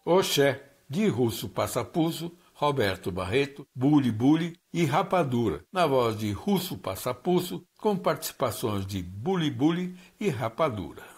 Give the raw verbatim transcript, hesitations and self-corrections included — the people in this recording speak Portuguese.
Oxé, de Russo Passapulso, Roberto Barreto, Buli Buli e Rapadura, na voz de Russo Passapulso, com participações de Buli Buli e Rapadura.